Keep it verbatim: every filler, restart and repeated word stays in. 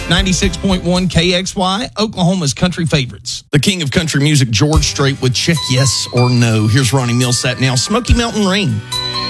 ninety-six point one K X Y, Oklahoma's country favorites. The king of country music, George Strait, with Check Yes or No. Here's Ronnie Milsap now. Smoky Mountain Rain.